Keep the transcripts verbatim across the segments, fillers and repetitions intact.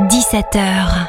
dix-sept heures.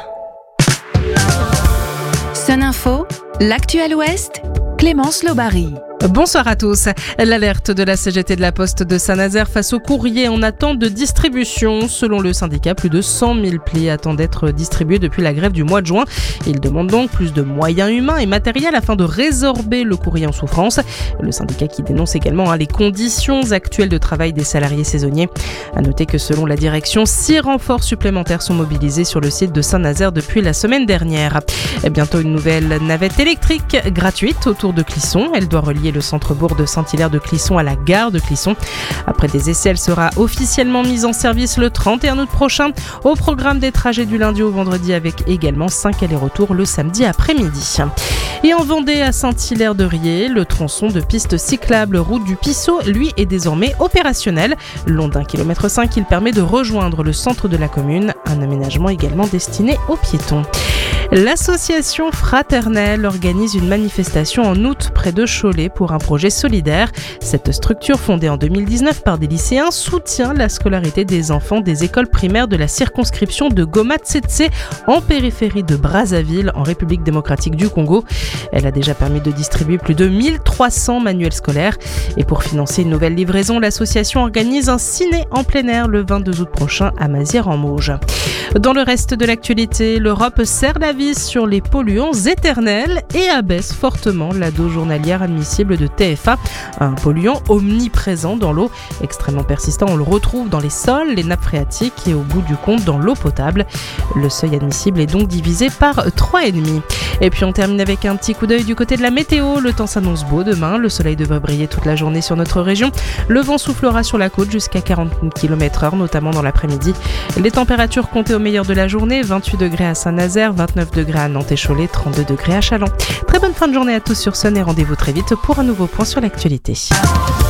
Sun Info, l'actuel Ouest, Clémence Lobary. Bonsoir à tous. L'alerte de la C G T de la Poste de Saint-Nazaire face aux courriers en attente de distribution. Selon le syndicat, plus de cent mille plis attendent d'être distribués depuis la grève du mois de juin. Ils demandent donc plus de moyens humains et matériels afin de résorber le courrier en souffrance. Le syndicat qui dénonce également hein, les conditions actuelles de travail des salariés saisonniers. À noter que selon la direction, six renforts supplémentaires sont mobilisés sur le site de Saint-Nazaire depuis la semaine dernière. Et bientôt une nouvelle navette électrique gratuite autour de Clisson. Elle doit relier le centre-bourg de Saint-Hilaire de Clisson à la gare de Clisson. Après des essais, elle sera officiellement mise en service le trente et un août prochain. Au programme des trajets du lundi au vendredi avec également cinq allers-retours le samedi après-midi. Et en Vendée, à Saint-Hilaire-de-Riez, le tronçon de piste cyclable route du Pissot, lui, est désormais opérationnel. Long d'un kilomètre cinq, il permet de rejoindre le centre de la commune, un aménagement également destiné aux piétons. L'association Fraternelle organise une manifestation en août près de Cholet pour un projet solidaire. Cette structure, fondée en deux mille dix-neuf par des lycéens, soutient la scolarité des enfants des écoles primaires de la circonscription de Goma-Tsetse en périphérie de Brazzaville, en République démocratique du Congo. Elle a déjà permis de distribuer plus de mille trois cents manuels scolaires. Et pour financer une nouvelle livraison, l'association organise un ciné en plein air le vingt-deux août prochain à Mazières-en-Mauges. Dans le reste de l'actualité, l'Europe serre la vis sur les polluants éternels et abaisse fortement la dose journalière admissible de T F A, un polluant omniprésent dans l'eau. Extrêmement persistant, on le retrouve dans les sols, les nappes phréatiques et au bout du compte dans l'eau potable. Le seuil admissible est donc divisé par trois virgule cinq. Et puis on termine avec un petit coup d'œil du côté de la météo. Le temps s'annonce beau demain, le soleil devrait briller toute la journée sur notre région. Le vent soufflera sur la côte jusqu'à quarante kilomètres heure, notamment dans l'après-midi. Les températures comptées au meilleur de la journée, vingt-huit degrés à Saint-Nazaire, vingt-neuf degrés à Nantes et Cholet, trente-deux degrés à Châlons. Très bonne fin de journée à tous sur Sun et rendez-vous très vite pour un nouveau point sur l'actualité.